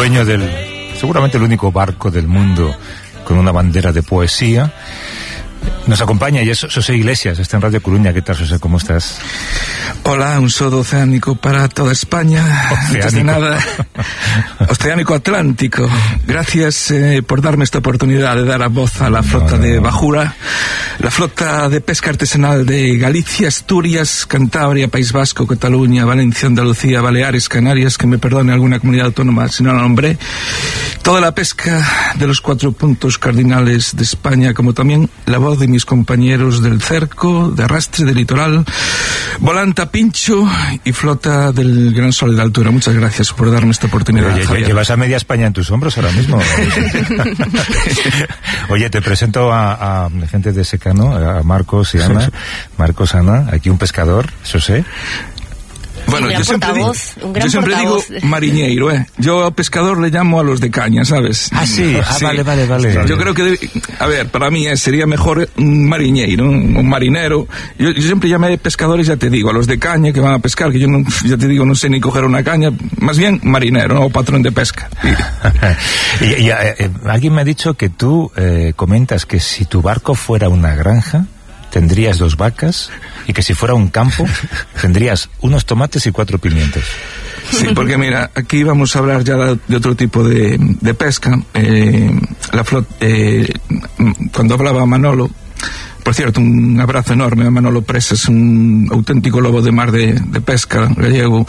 dueño del, seguramente el único barco del mundo con una bandera de poesía. Nos acompaña y es Xosé Iglesias, está en Radio Coruña. ¿Qué tal, Xosé? ¿Cómo estás? Hola, un saludo oceánico para toda España. Antes de nada, oceánico atlántico. Gracias por darme esta oportunidad de dar a voz a la flota de Bajura, la flota de pesca artesanal de Galicia, Asturias, Cantabria, País Vasco, Cataluña, Valencia, Andalucía, Baleares, Canarias, que me perdone alguna comunidad autónoma si no la nombré. Toda la pesca de los 4 puntos cardinales de España, como también la voz de mis compañeros del cerco, de arrastre, del litoral, volanta, pincho y flota del Gran Sol de altura. Muchas gracias por darme esta oportunidad. Oye, llevas a media España en tus hombros ahora mismo. Oye, te presento a gente de Secano, a Marcos y Ana. Sí. Marcos, Ana, aquí un pescador, Xosé. Bueno, yo siempre digo mariñeiro, Yo a pescador le llamo a los de caña, ¿sabes? Ah, sí. Sí. Vale. Yo creo que, para mí sería mejor un mariñeiro, un marinero. Yo siempre llamé pescadores, ya te digo, a los de caña que van a pescar, que yo no, ya te digo, no sé ni coger una caña, más bien marinero, o patrón de pesca. y alguien me ha dicho que tú comentas que si tu barco fuera una granja, tendrías 2 vacas, y que si fuera un campo tendrías unos tomates y 4 pimientos. Sí, porque mira, aquí vamos a hablar ya de otro tipo de pesca. La flota, cuando hablaba Manolo, por cierto, un abrazo enorme a Manolo Presas, un auténtico lobo de mar de pesca gallego.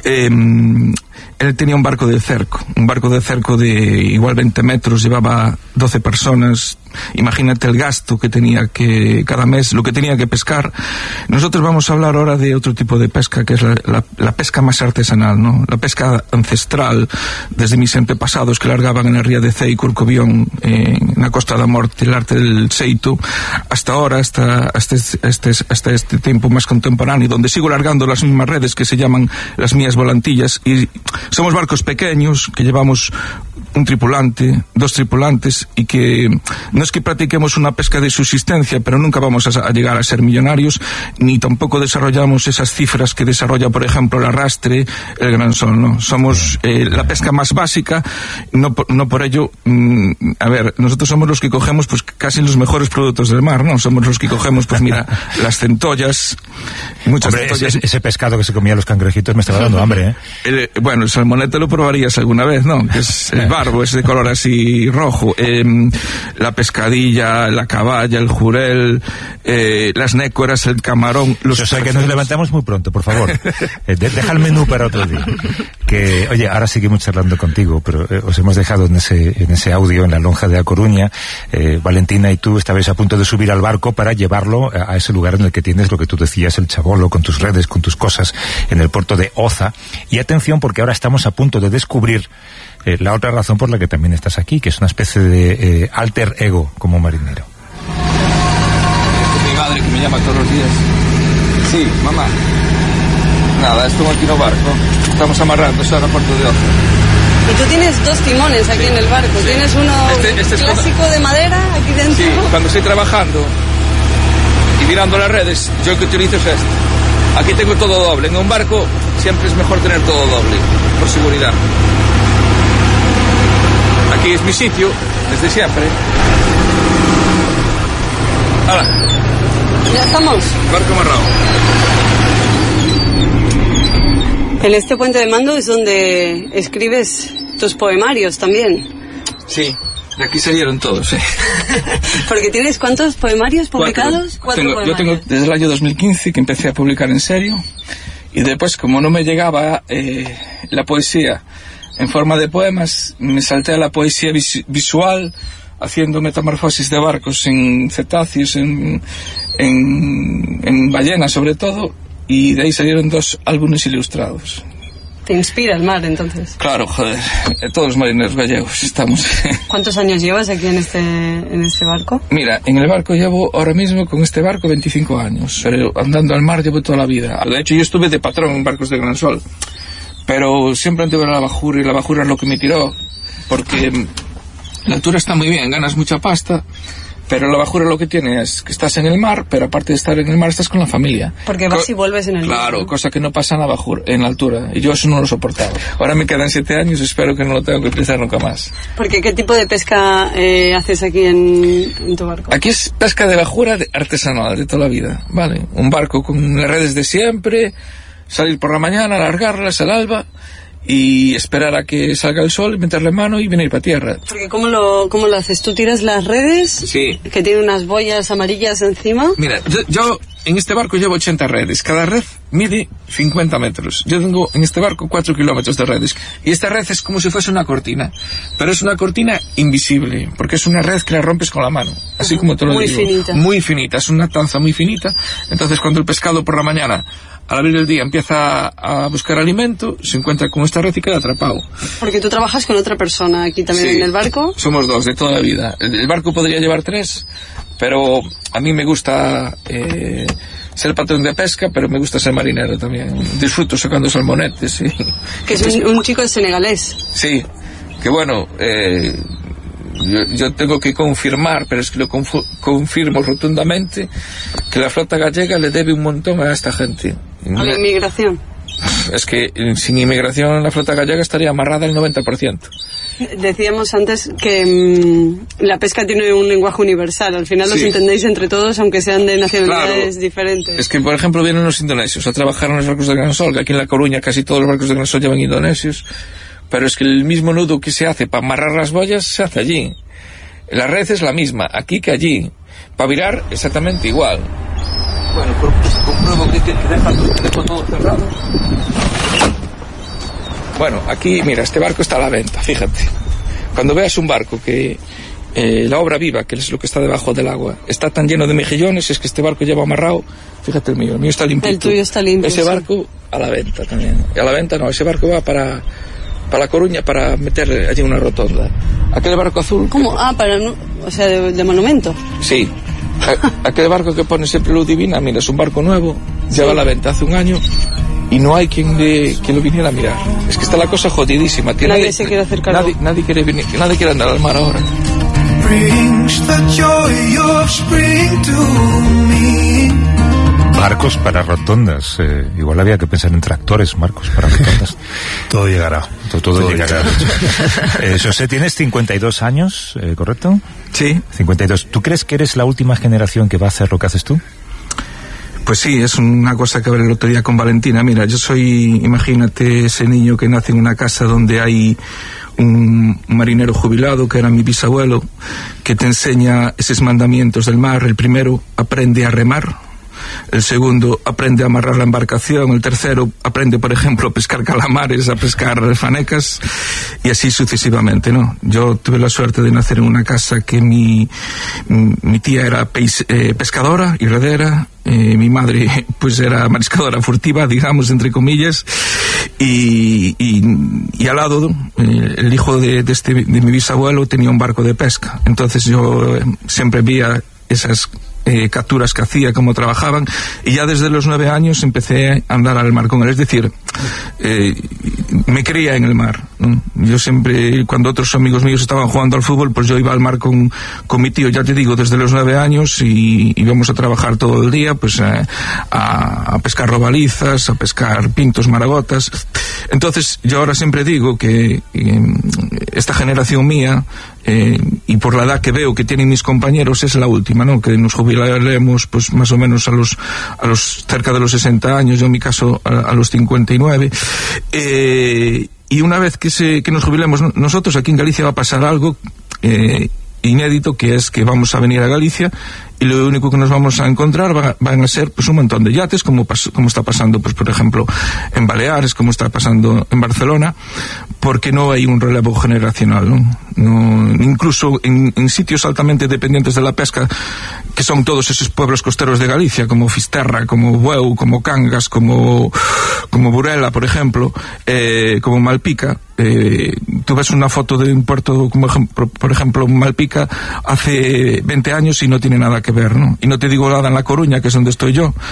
Él tenía un barco de cerco de igual 20 metros, llevaba 12 personas. Imagínate el gasto que tenía que cada mes, lo que tenía que pescar. Nosotros vamos a hablar ahora de otro tipo de pesca, que es la pesca más artesanal, ¿no? La pesca ancestral, desde mis antepasados que largaban en la ría de Cei, Corcobión, en la Costa da Morte, el arte del Seito, hasta ahora, hasta este tiempo más contemporáneo, donde sigo largando las mismas redes que se llaman las mías volantillas, y somos barcos pequeños que llevamos un tripulante, 2 tripulantes, y que no es que practiquemos una pesca de subsistencia, pero nunca vamos a llegar a ser millonarios, ni tampoco desarrollamos esas cifras que desarrolla, por ejemplo, el arrastre, el Gran Sol, ¿no? Somos la pesca más básica, no por ello, nosotros somos los que cogemos pues casi los mejores productos del mar, ¿no? Somos los que cogemos, pues mira, las centollas, muchas centollas. Ese pescado que se comía los cangrejitos me estaba dando hambre, Bueno, el salmonete lo probarías alguna vez, ¿no? Que es el barbo, es de color así rojo. La pescadilla, la caballa, el jurel, las nécoras, el camarón. O sea, que nos levantamos muy pronto, por favor. Deja el menú para otro día. Que, oye, ahora seguimos charlando contigo, pero os hemos dejado en ese audio, en la lonja de A Coruña. Valentina y tú estabais a punto de subir al barco para llevarlo a ese lugar en el que tienes lo que tú decías, el chabolo, con tus redes, con tus cosas, en el puerto de Oza. Y atención, porque ahora estamos a punto de descubrir la otra razón por la que también estás aquí, que es una especie de alter ego como marinero. Mi madre que me llama todos los días. Sí, mamá. Nada, estuve aquí en el barco. Estamos amarrando ese aeropuerto de Oza. Y tú tienes 2 timones aquí en el barco. Sí. Tienes uno clásico de madera aquí dentro. Sí, cuando estoy trabajando y mirando las redes, yo el que utilizo es este. Aquí tengo todo doble. En un barco siempre es mejor tener todo doble, por seguridad. Aquí es mi sitio, desde siempre. ¡Hala! Ya estamos. Barco amarrado. En este puente de mando es donde escribes tus poemarios también. Sí, de aquí salieron todos, Porque tienes ¿cuántos poemarios publicados? 4 poemarios. Yo tengo desde el año 2015 que empecé a publicar en serio, y después, como no me llegaba la poesía en forma de poemas, me salté a la poesía visual, haciendo metamorfosis de barcos en cetáceos, en ballenas sobre todo, y de ahí salieron 2 álbumes ilustrados. ¿Te inspira el mar, entonces? Claro, joder, todos los marineros gallegos estamos. ¿Cuántos años llevas aquí en este barco? Mira, en el barco llevo ahora mismo con este barco 25 años, pero andando al mar llevo toda la vida. De hecho, yo estuve de patrón en barcos de Gran Sol, pero siempre anduve en la bajura, y la bajura es lo que me tiró, porque la altura está muy bien, ganas mucha pasta, Pero la bajura lo que tiene es que estás en el mar, pero aparte de estar en el mar estás con la familia. Porque vas y vuelves en el mar. Claro, cosa que no pasa en la bajura, en la altura. Y yo eso no lo soportaba. Ahora me quedan 7 años, espero que no lo tenga que utilizar nunca más. Porque ¿qué tipo de pesca haces aquí en tu barco? Aquí es pesca de bajura artesanal de toda la vida, ¿vale? Un barco con las redes de siempre, salir por la mañana, alargarlas al alba y esperar a que salga el sol, meterle mano y venir para tierra. Porque ¿cómo lo haces? ¿Tú tiras las redes? Sí. Que tiene unas boyas amarillas encima. Mira, yo en este barco llevo 80 redes. Cada red mide 50 metros. Yo tengo en este barco 4 kilómetros de redes. Y esta red es como si fuese una cortina. Pero es una cortina invisible, porque es una red que la rompes con la mano. Así como te lo digo. Muy finita. Muy finita. Es una tanza muy finita. Entonces cuando el pescado por la mañana, al abrir el día, empieza a buscar alimento, se encuentra con esta red y queda atrapado. Porque tú trabajas con otra persona aquí también en el barco. Somos 2 de toda la vida. El barco podría llevar 3, pero a mí me gusta ser patrón de pesca, pero me gusta ser marinero también. Disfruto sacando salmonetes. Sí. Que es un chico senegalés. Sí, que bueno, yo tengo que confirmar, pero es que lo confirmo rotundamente, que la flota gallega le debe un montón a esta gente. A la inmigración. Es que sin inmigración la flota gallega estaría amarrada el 90%. Decíamos antes que la pesca tiene un lenguaje universal. Al final los entendéis entre todos, aunque sean de nacionalidades diferentes. Es que, por ejemplo, vienen los indonesios a trabajar en los barcos de Gran Sol, que aquí en La Coruña casi todos los barcos de Gran Sol llevan indonesios. Pero es que el mismo nudo que se hace para amarrar las boyas se hace allí. La red es la misma, aquí que allí. Para virar, exactamente igual. Bueno, compruebo que dejo todo cerrado. Bueno, aquí, mira, este barco está a la venta, fíjate. Cuando veas un barco que la obra viva, que es lo que está debajo del agua, está tan lleno de mejillones, es que este barco lleva amarrado. Fíjate el mío está limpito. El tuyo está limpio. Ese barco a la venta también. Y a la venta no, ese barco va para La Coruña para meter allí una rotonda. Aquel barco azul... ¿Cómo? O sea, de monumento. Sí. Aquel barco que pone siempre Luz Divina, mira, es un barco nuevo, lleva a la venta hace un año y no hay quien lo viniera a mirar. Es que está la cosa jodidísima. Nadie se quiere acercar. Nadie quiere andar al mar ahora. Barcos para rotondas. Igual había que pensar en tractores, Marcos, para rotondas. Todo llegará. Todo llegará. José, tienes 52 años, ¿correcto? Sí. 52. ¿Tú crees que eres la última generación que va a hacer lo que haces tú? Pues sí, es una cosa que hablé el otro día con Valentina. Mira, yo soy, imagínate, ese niño que nace en una casa donde hay un marinero jubilado, que era mi bisabuelo, que te enseña esos mandamientos del mar. El primero, aprende a remar. El segundo, aprende a amarrar la embarcación. El tercero, aprende, por ejemplo, a pescar calamares, a pescar fanecas, y así sucesivamente, ¿no? Yo tuve la suerte de nacer en una casa que mi tía era pescadora y redera, mi madre pues era mariscadora furtiva, digamos, entre comillas, y al lado el hijo de mi bisabuelo tenía un barco de pesca. Entonces yo siempre veía esas capturas que hacía, cómo trabajaban, y ya desde los 9 años empecé a andar al mar con él. Es decir, me creía en el mar, ¿no? Yo siempre, cuando otros amigos míos estaban jugando al fútbol, pues yo iba al mar con mi tío, ya te digo, desde los 9 años, y íbamos a trabajar todo el día, pues a pescar robalizas, a pescar pintos, maragotas. Entonces yo ahora siempre digo que esta generación mía, y por la edad que veo que tienen mis compañeros, es la última, ¿no? Que nos jubilaremos pues más o menos a los cerca de los 60 años, yo en mi caso a los 59, y una vez que nos jubilemos nosotros, aquí en Galicia va a pasar algo inédito, que es que vamos a venir a Galicia y lo único que nos vamos a encontrar van a ser pues un montón de yates, como está pasando pues por ejemplo en Baleares, como está pasando en Barcelona, porque no hay un relevo generacional, ¿no? Incluso en sitios altamente dependientes de la pesca, que son todos esos pueblos costeros de Galicia, como Fisterra, como Bueu, como Cangas, como Burela, por ejemplo, como Malpica. Tú ves una foto de un puerto como por ejemplo Malpica hace 20 años y no tiene nada que ver, ¿no? Y no te digo nada en La Coruña, que es donde estoy yo.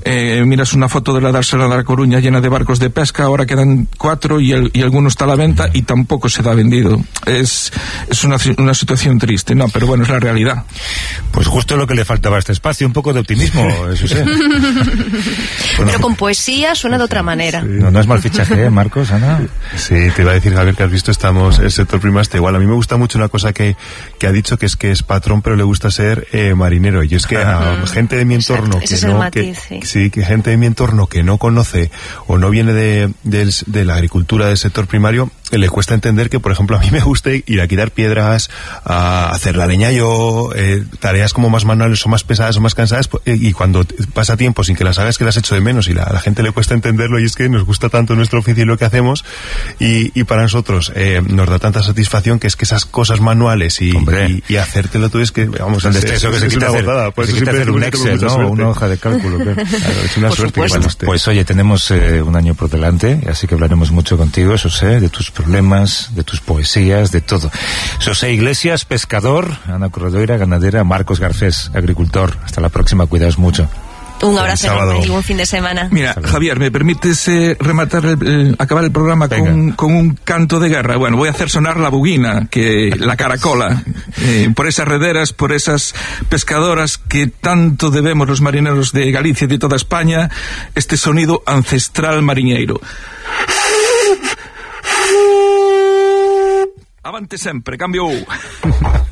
miras una foto de la dársena de La Coruña llena de barcos de pesca, ahora quedan 4 y alguno está a la venta y tampoco se da vendido. Es una situación triste, no, pero bueno, es la realidad. Pues justo lo que le faltaba a este espacio, un poco de optimismo, José. Pero con poesía suena de otra manera. Sí. No es mal fichaje, Marcos, Ana. Sí, te iba a decir, Javier, que has visto, el sector primario está igual. A mí me gusta mucho una cosa que ha dicho, que es patrón, pero le gusta ser marinero. Y es que a gente de mi entorno que gente de mi entorno que no conoce o no viene de la agricultura del sector primario, le cuesta entender que, por ejemplo, a mí me guste ir a quitar piedras, a hacer la leña yo, tareas como más manuales o más pesadas o más cansadas, y cuando pasa tiempo sin que las hagas, que las echo de menos, y la gente le cuesta entenderlo, y es que nos gusta tanto nuestro oficio y lo que hacemos, y para nosotros nos da tanta satisfacción, que es que esas cosas manuales y hacértelo tú, es que vamos, es una gozada. Pues se quita hacer un Excel, ¿no? Una hoja de cálculo. Claro, es una suerte. Bueno, pues oye, tenemos un año por delante, así que hablaremos mucho contigo, José, de tus problemas, de tus poesías, de todo. José Iglesias, pescador; Ana Corredoira, ganadera; Marcos Garcés, agricultor. Hasta la próxima, cuidaos mucho. Un abrazo enorme y buen fin de semana. Mira, Javier, ¿me permites acabar el programa con un canto de guerra? Bueno, voy a hacer sonar la buguina, la caracola, por esas rederas, por esas pescadoras que tanto debemos los marineros de Galicia y de toda España, este sonido ancestral mariñeiro. Avante sempre, cambio.